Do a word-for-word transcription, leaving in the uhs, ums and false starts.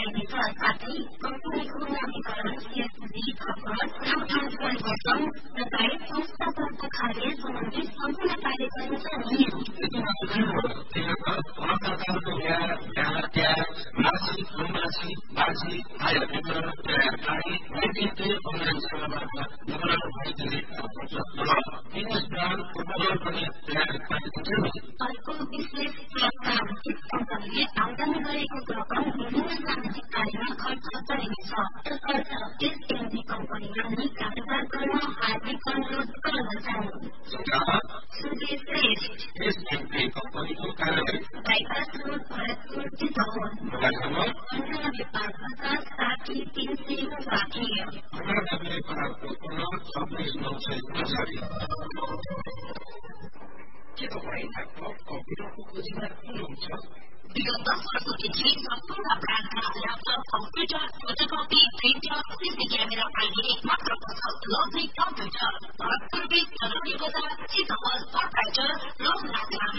गरिनेछ। साथै कम्पनीको नामीकरण सीएसजी थप ठाउँ ठाउँ परिवर्तन लगायत संस्थागत कार्य सम्बन्धी सम्पूर्ण कार्यक्रम चाहिँ मासिक मासिक वार्षिक आय विवरण तयार पारी वैद्युतीय अनलाइन सेवाबाट विवरण भइदिने बिजनेस प्लान उपकरण पनि तयार पारिन्छ। अर्को विशेष प्रस्ताव कम्पनीले आमदानी गरेको रकम विभिन्न सामाजिक कार्यमा खर्च गरिनेछ। तसर्थ एसएमजी कम्पनीमा नै कारोबार गर्न हार्दिक अनुरोध गर्दछन्। सुदेश श्रेष्ठ एसएमजी कम्पनीको कार्यालय bypass road Bharatpur Chitwan. Mobile number अन्ठानब्बे पाँच पचास साठी तीन सय साठी अन्ठानब्बे पाँच पचपन्न छब्बिस नौ सय उनासाठी। के तपाईँ ल्यापटप कम्प्युटरको खोजीमा हुनुहुन्छ? विगत दस वर्षदेखि सम्पूर्ण ब्रान्डका laptop computer photocopy printer cc camera पाइने मात्र पसल लभली कम्प्युटर भरतपुर बिच जननी बजार चितवन प्रोप्राइटर रघुनाथ